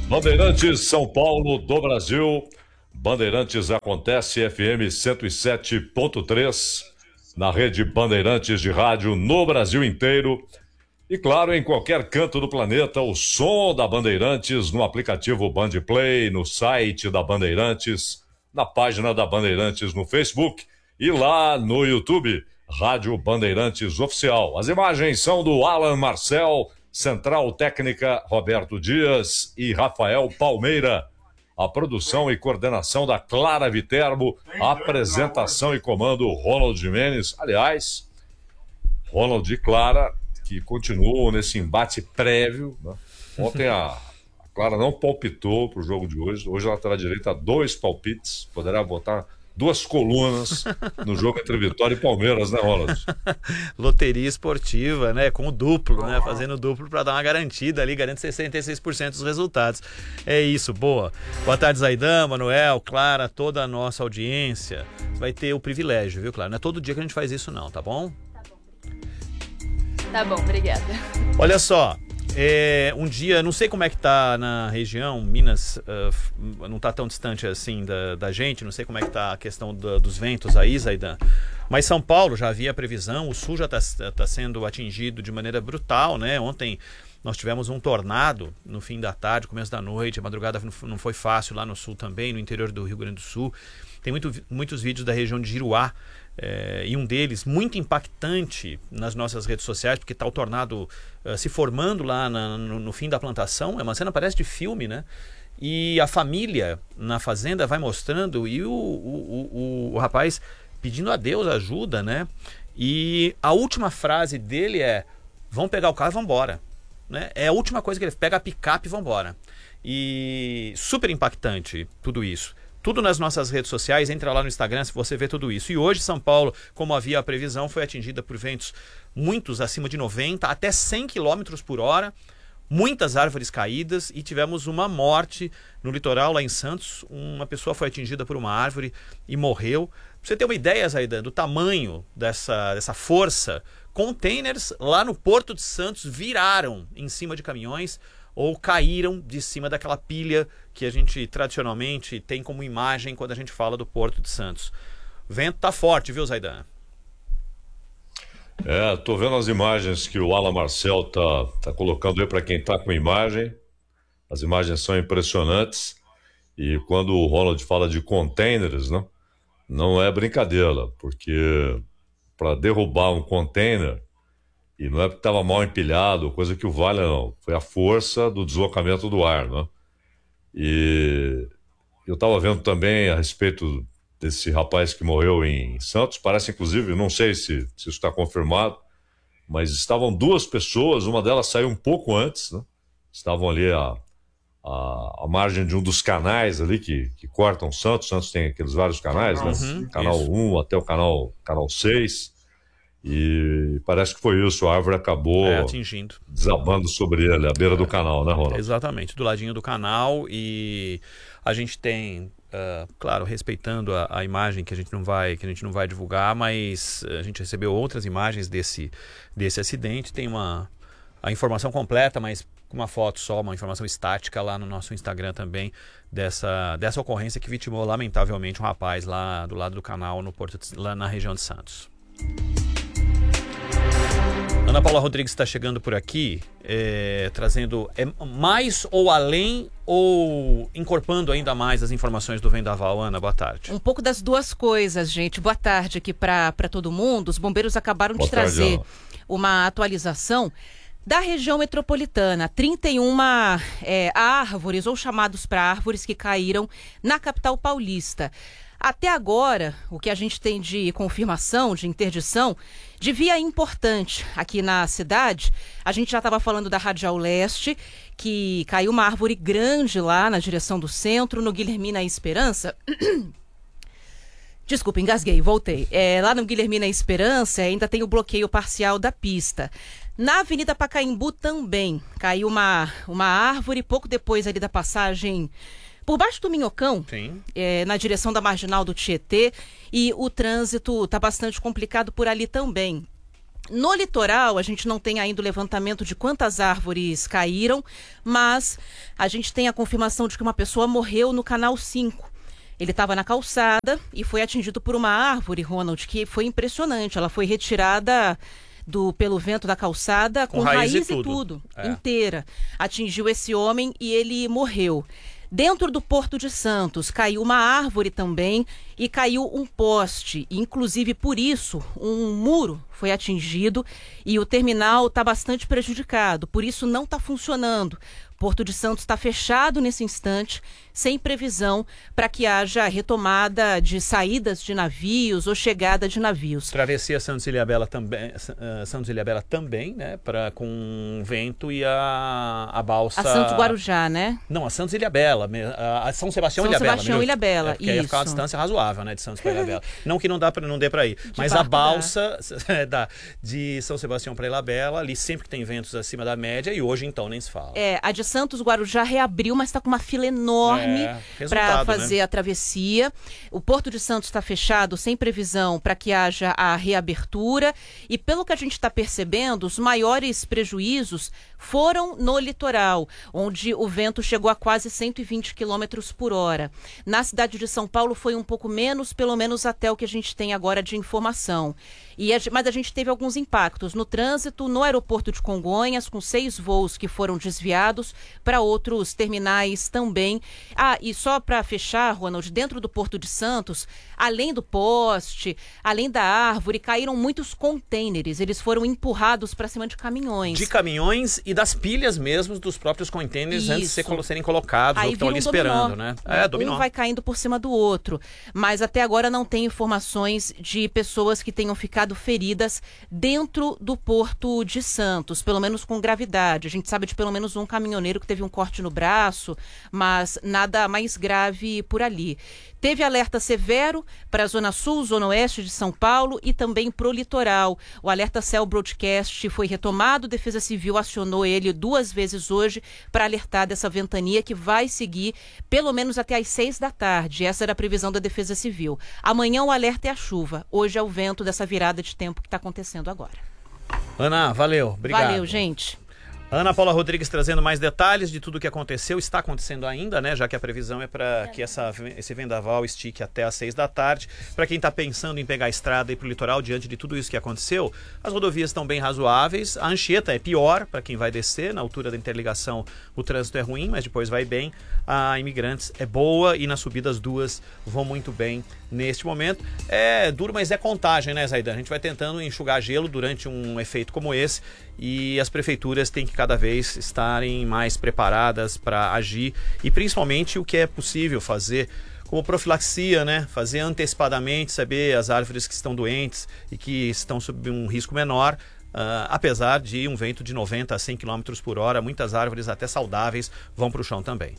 Bandeirantes São Paulo do Brasil. Bandeirantes acontece FM 107.3 na rede Bandeirantes de rádio no Brasil inteiro. E claro, em qualquer canto do planeta, o som da Bandeirantes no aplicativo Bandplay, no site da Bandeirantes, na página da Bandeirantes no Facebook e lá no YouTube, Rádio Bandeirantes Oficial. As imagens são do Alan Marcel, Central Técnica Roberto Dias e Rafael Palmeira. A produção e coordenação da Clara Viterbo, a apresentação e comando Ronald Menes. Aliás, Ronald e Clara, que continuam nesse embate prévio, né? Ontem a Clara não palpitou para o jogo de hoje. Hoje ela terá direito a 2 palpites. Poderá botar 2 colunas no jogo entre Vitória e Palmeiras, né, Ronald? Loteria esportiva, né? Com o duplo, né? Fazendo duplo para dar uma garantida ali, garante 66% dos resultados. É isso, boa. Boa tarde, Zaidan, Manuel, Clara, toda a nossa audiência. Você vai ter o privilégio, viu, Clara? Não é todo dia que a gente faz isso, não, tá bom? Tá bom, obrigada. Olha só, um dia, não sei como é que tá na região, Minas não tá tão distante assim da gente, não sei como é que tá a questão dos ventos aí, Zaidan, mas São Paulo já havia previsão, o sul já tá sendo atingido de maneira brutal, né? Ontem nós tivemos um tornado no fim da tarde, começo da noite, a madrugada não foi fácil lá no sul também, no interior do Rio Grande do Sul. Tem muitos vídeos da região de Giruá, e um deles muito impactante nas nossas redes sociais, porque está o tornado se formando lá no fim da plantação. É uma cena, parece de filme, né? E a família na fazenda vai mostrando, e o rapaz pedindo a Deus ajuda, né? E a última frase dele é: vamos pegar o carro e vamos embora, né? É a última coisa que ele pega, a picape e vamos embora. E super impactante tudo isso. Tudo nas nossas redes sociais, entra lá no Instagram se você vê tudo isso. E hoje São Paulo, como havia a previsão, foi atingida por ventos muitos acima de 90, até 100 km por hora, muitas árvores caídas, e tivemos uma morte no litoral lá em Santos. Uma pessoa foi atingida por uma árvore e morreu. Pra você ter uma ideia, Zaidan, do tamanho dessa força, containers lá no Porto de Santos viraram em cima de caminhões ou caíram de cima daquela pilha que a gente tradicionalmente tem como imagem quando a gente fala do Porto de Santos. O vento tá forte, viu, Zaidan? Tô vendo as imagens que o Alan Marcel tá colocando aí para quem tá com imagem. As imagens são impressionantes. E quando o Ronald fala de containers, né, não é brincadeira, porque para derrubar um container, e não é porque estava mal empilhado, coisa que o valha, não. Foi a força do deslocamento do ar, né? E eu estava vendo também a respeito desse rapaz que morreu em Santos. Parece, inclusive, não sei se isso está confirmado, mas estavam 2 pessoas, uma delas saiu um pouco antes, né? Estavam ali à margem de um dos canais ali que cortam Santos. Santos tem aqueles vários canais, né? Canal isso. 1 até o canal 6. E parece que foi isso, a árvore acabou atingindo, desabando sobre ele, à beira do canal, né, Ronald? Exatamente, do ladinho do canal. E a gente tem, claro, respeitando a imagem que a gente não vai divulgar, mas a gente recebeu outras imagens desse acidente. Tem a informação completa, mas com uma foto só, uma informação estática lá no nosso Instagram também, dessa ocorrência que vitimou lamentavelmente um rapaz lá do lado do canal, lá na região de Santos. Ana Paula Rodrigues está chegando por aqui, trazendo mais ou além, ou incorporando ainda mais as informações do Vendaval. Ana, boa tarde. Um pouco das duas coisas, gente. Boa tarde aqui para todo mundo. Os bombeiros acabaram de trazer uma atualização da região metropolitana. 31 árvores, ou chamados para árvores, que caíram na capital paulista. Até agora, o que a gente tem de confirmação, de interdição, de via importante aqui na cidade, a gente já estava falando da Radial Leste, que caiu uma árvore grande lá na direção do centro, no Guilhermina Esperança. Desculpa, engasguei, voltei. Lá no Guilhermina Esperança ainda tem o bloqueio parcial da pista. Na Avenida Pacaembu também caiu uma árvore, pouco depois ali da passagem por baixo do Minhocão, na direção da Marginal do Tietê, e o trânsito está bastante complicado por ali também. No litoral, a gente não tem ainda o levantamento de quantas árvores caíram, mas a gente tem a confirmação de que uma pessoa morreu no Canal 5. Ele estava na calçada e foi atingido por uma árvore, Ronald, que foi impressionante. Ela foi retirada pelo vento da calçada com raiz e tudo inteira. Atingiu esse homem e ele morreu. Dentro do Porto de Santos caiu uma árvore também e caiu um poste. Inclusive, por isso, um muro foi atingido e o terminal está bastante prejudicado. Por isso, não está funcionando. Porto de Santos está fechado nesse instante, sem previsão para que haja retomada de saídas de navios ou chegada de navios. Travessia Santos e Ilhabela também, né? Com vento e a balsa... A Santos Guarujá, né? Não, a Santos e Ilhabela. A São Sebastião e Ilhabela. Sebastião e Ilhabela, porque aí ia ficar uma distância razoável, né? De Santos para Ilhabela. Não que não dê para ir. Mas a balsa de São Sebastião para Ilhabela, ali sempre que tem ventos acima da média, e hoje então nem se fala. A de Santos Guarujá reabriu, mas está com uma fila enorme para fazer, né, a travessia. O Porto de Santos está fechado, sem previsão para que haja a reabertura. E pelo que a gente está percebendo, os maiores prejuízos foram no litoral, onde o vento chegou a quase 120 km por hora. Na cidade de São Paulo foi um pouco menos, pelo menos até o que a gente tem agora de informação. Mas a gente teve alguns impactos no trânsito, no aeroporto de Congonhas, com 6 voos que foram desviados para outros terminais também. E só para fechar, Ronald, dentro do Porto de Santos, além do poste, além da árvore, caíram muitos contêineres. Eles foram empurrados para cima de caminhões. De caminhões e das pilhas mesmo dos próprios contêineres antes de serem colocados, ou que estão ali esperando, né? Dominó. Um vai caindo por cima do outro. Mas até agora não tem informações de pessoas que tenham ficado feridas dentro do Porto de Santos, pelo menos com gravidade. A gente sabe de pelo menos um caminhoneiro que teve um corte no braço, mas nada mais grave por ali. Teve alerta severo para a Zona Sul, Zona Oeste de São Paulo e também para o litoral. O alerta Cell Broadcast foi retomado, Defesa Civil acionou ele 2 vezes hoje para alertar dessa ventania que vai seguir pelo menos até às 6 da tarde. Essa era a previsão da Defesa Civil. Amanhã o alerta é a chuva, hoje é o vento dessa virada de tempo que está acontecendo agora. Ana, valeu, obrigado. Valeu, gente. Ana Paula Rodrigues trazendo mais detalhes de tudo o que aconteceu, está acontecendo ainda, né? Já que a previsão é para que esse vendaval estique até às 6 da tarde. Para quem está pensando em pegar a estrada e ir para o litoral diante de tudo isso que aconteceu, as rodovias estão bem razoáveis. A Anchieta é pior para quem vai descer, na altura da interligação o trânsito é ruim, mas depois vai bem. A Imigrantes é boa e nas subidas as duas vão muito bem neste momento. É duro, mas é contagem, né, Zaidan? A gente vai tentando enxugar gelo durante um efeito como esse e as prefeituras têm que cada vez estarem mais preparadas para agir e principalmente o que é possível fazer como profilaxia, né? Fazer antecipadamente, saber as árvores que estão doentes e que estão sob um risco menor. Apesar de um vento de 90 a 100 km por hora, muitas árvores até saudáveis vão para o chão também.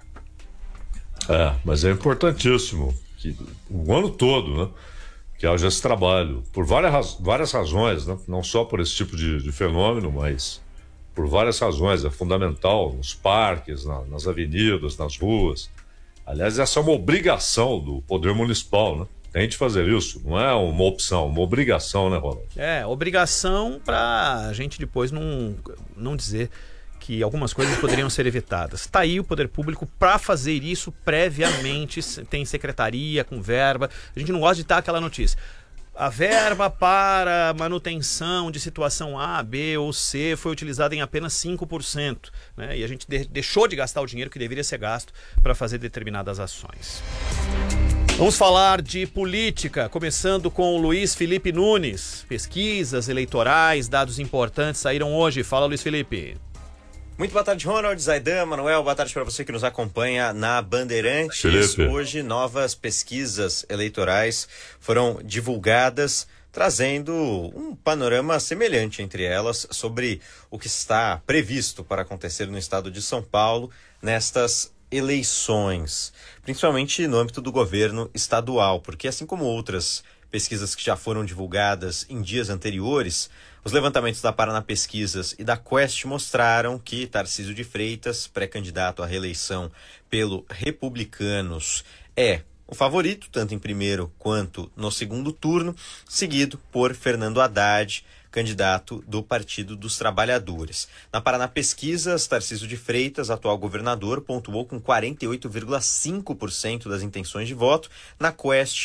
Mas é importantíssimo que o ano todo, né, que haja esse trabalho, por várias razões, né? Não só por esse tipo de fenômeno, mas por várias razões. É fundamental nos parques, nas avenidas, nas ruas. Aliás, essa é uma obrigação do Poder Municipal, né? Tem de fazer isso, não é uma opção, uma obrigação, né, Ronaldo? Obrigação para a gente depois não dizer que algumas coisas poderiam ser evitadas. Está aí o poder público para fazer isso previamente, tem secretaria com verba. A gente não gosta de dar aquela notícia. A verba para manutenção de situação A, B ou C foi utilizada em apenas 5%, né? E a gente deixou de gastar o dinheiro que deveria ser gasto para fazer determinadas ações. Vamos falar de política, começando com o Luiz Felipe Nunes. Pesquisas eleitorais, dados importantes saíram hoje. Fala, Luiz Felipe. Muito boa tarde, Ronald, Zaidan, Manuel, boa tarde para você que nos acompanha na Bandeirantes. Felipe. Hoje, novas pesquisas eleitorais foram divulgadas, trazendo um panorama semelhante entre elas sobre o que está previsto para acontecer no estado de São Paulo nestas eleições, principalmente no âmbito do governo estadual, porque assim como outras pesquisas que já foram divulgadas em dias anteriores, os levantamentos da Paraná Pesquisas e da Quest mostraram que Tarcísio de Freitas, pré-candidato à reeleição pelo Republicanos, é o favorito, tanto em primeiro quanto no segundo turno, seguido por Fernando Haddad, candidato do Partido dos Trabalhadores. Na Paraná Pesquisas, Tarcísio de Freitas, atual governador, pontuou com 48,5% das intenções de voto. Na Quest,